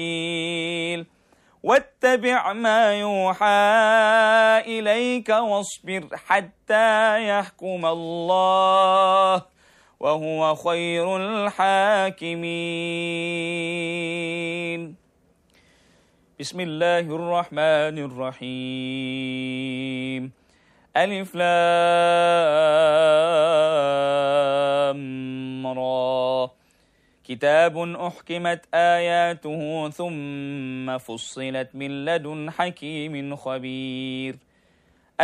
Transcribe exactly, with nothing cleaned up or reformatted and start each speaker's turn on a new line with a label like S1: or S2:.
S1: واتبع ما يوحى إليك واصبر حتى يحكم الله وهو خير الحاكمين. بسم الله الرحمن الرحيم. ألف لام را كتاب أحكمت آياته ثم فصلت من لدن حكيم خبير